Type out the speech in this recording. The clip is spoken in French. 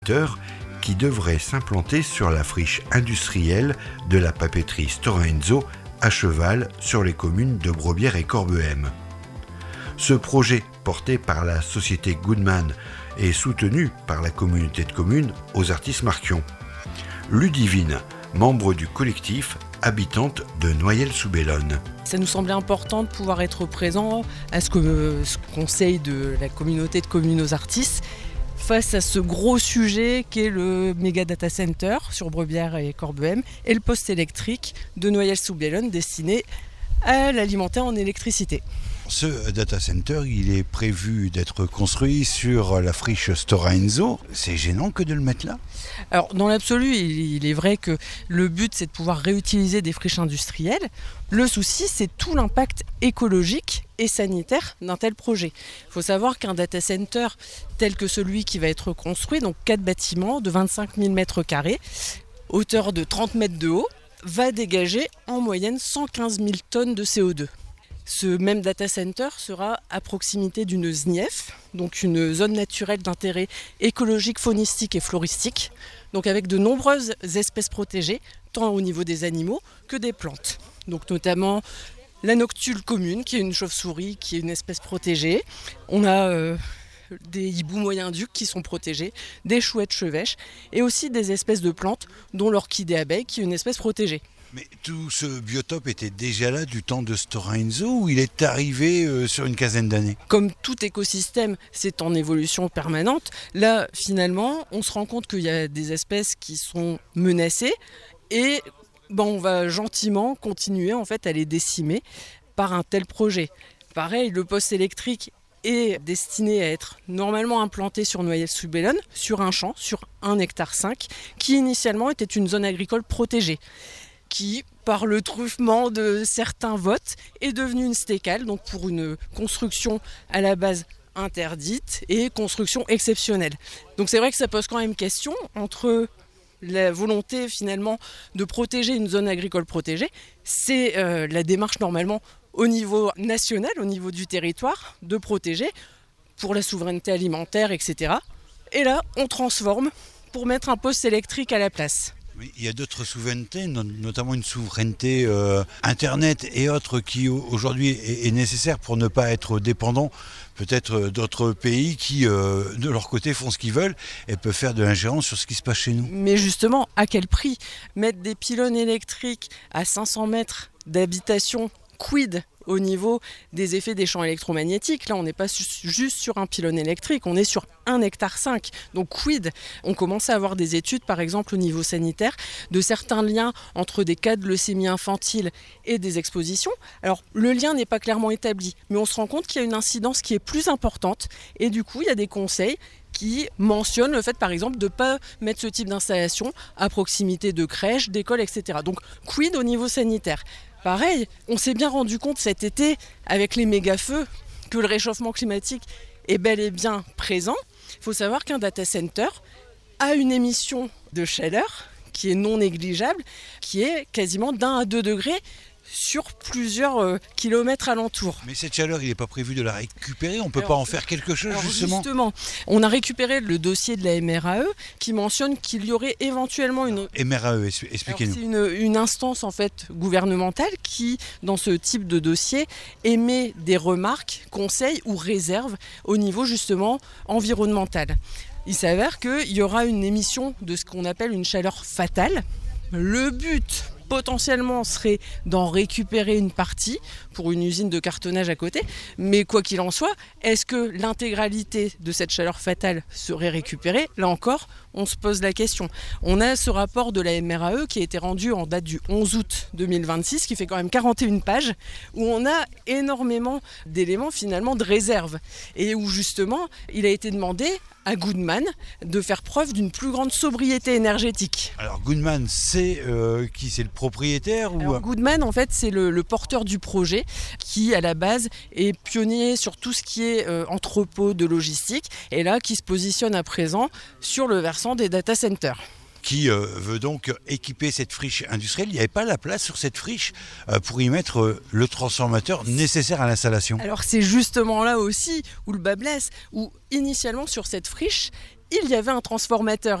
qui devrait s'implanter sur la friche industrielle de la papeterie Stora Enso à cheval sur les communes de Brobière et Corbehem. Ce projet, porté par la société Goodman, est soutenu par la communauté de communes aux Artistes-Marquion. Ludivine, membre du collectif, habitante de Noyelles-sous-Bellone. Ça nous semblait important de pouvoir être présent à ce conseil de la communauté de communes aux artistes face à ce gros sujet qu'est le méga data center sur Brebière et Corbehem et le poste électrique de Noyelles-sous-Bellone destiné à l'alimenter en électricité. Ce data center, il est prévu d'être construit sur la friche Stora Enso. C'est gênant que de le mettre là ? Alors, dans l'absolu, il est vrai que le but, c'est de pouvoir réutiliser des friches industrielles. Le souci, c'est tout l'impact écologique et sanitaire d'un tel projet. Il faut savoir qu'un data center tel que celui qui va être construit, donc 4 bâtiments de 25 000 m², hauteur de 30 mètres de haut, va dégager en moyenne 115 000 tonnes de CO2. Ce même data center sera à proximité d'une ZNIEF, donc une zone naturelle d'intérêt écologique, faunistique et floristique, donc avec de nombreuses espèces protégées, tant au niveau des animaux que des plantes. Donc notamment la noctule commune, qui est une chauve-souris, qui est une espèce protégée. On a des hiboux moyen-ducs qui sont protégés, des chouettes chevêches et aussi des espèces de plantes, dont l'orchidée abeille, qui est une espèce protégée. Mais tout ce biotope était déjà là du temps de Stora Enso ou il est arrivé sur une quinzaine d'années ? Comme tout écosystème, c'est en évolution permanente. Là, finalement, on se rend compte qu'il y a des espèces qui sont menacées et on va gentiment continuer en fait à les décimer par un tel projet. Pareil, le poste électrique est destiné à être normalement implanté sur Noyelles-sous-Bellone, sur un champ, sur 1,5 hectare, qui initialement était une zone agricole protégée, qui, par le truffement de certains votes, est devenue une stécale, donc pour une construction à la base interdite et construction exceptionnelle. Donc c'est vrai que ça pose quand même question entre la volonté finalement de protéger une zone agricole protégée, c'est la démarche normalement au niveau national, au niveau du territoire, de protéger pour la souveraineté alimentaire, etc. Et là, on transforme pour mettre un poste électrique à la place. Il y a d'autres souverainetés, notamment une souveraineté Internet et autres qui aujourd'hui est nécessaire pour ne pas être dépendant peut-être d'autres pays qui, de leur côté, font ce qu'ils veulent et peuvent faire de l'ingérence sur ce qui se passe chez nous. Mais justement, à quel prix ? Mettre des pylônes électriques à 500 mètres d'habitation, quid au niveau des effets des champs électromagnétiques. Là, on n'est pas juste sur un pylône électrique, on est sur 1,5 hectare. Donc, quid ? On commence à avoir des études, par exemple, au niveau sanitaire, de certains liens entre des cas de leucémie infantile et des expositions. Alors, le lien n'est pas clairement établi, mais on se rend compte qu'il y a une incidence qui est plus importante. Et du coup, il y a des conseils qui mentionnent le fait, par exemple, de ne pas mettre ce type d'installation à proximité de crèches, d'écoles, etc. Donc, quid au niveau sanitaire ? Pareil, on s'est bien rendu compte cet été, avec les méga-feux, que le réchauffement climatique est bel et bien présent. Il faut savoir qu'un data center a une émission de chaleur qui est non négligeable, qui est quasiment d'1 à 2 degrés sur plusieurs kilomètres alentour. Mais cette chaleur, il n'est pas prévu de la récupérer ? On ne peut pas en faire quelque chose, justement, on a récupéré le dossier de la MRAE qui mentionne qu'il y aurait éventuellement une... MRAE, expliquez-nous. C'est une instance en fait gouvernementale qui, dans ce type de dossier, émet des remarques, conseils ou réserves au niveau justement environnemental. Il s'avère qu'il y aura une émission de ce qu'on appelle une chaleur fatale. Le but potentiellement serait d'en récupérer une partie pour une usine de cartonnage à côté, mais quoi qu'il en soit, est-ce que l'intégralité de cette chaleur fatale serait récupérée ? Là encore, on se pose la question. On a ce rapport de la MRAE qui a été rendu en date du 11 août 2026, qui fait quand même 41 pages, où on a énormément d'éléments finalement de réserve, et où justement, il a été demandé à Goodman de faire preuve d'une plus grande sobriété énergétique. Alors Goodman, c'est qui ? C'est le propriétaire ou... Alors, Goodman, en fait, c'est le porteur du projet qui, à la base, est pionnier sur tout ce qui est entrepôt de logistique et là, qui se positionne à présent sur le versant des data centers. Qui veut donc équiper cette friche industrielle. Il n'y avait pas la place sur cette friche pour y mettre le transformateur nécessaire à l'installation. Alors c'est justement là aussi où le bas blesse, où initialement sur cette friche, il y avait un transformateur.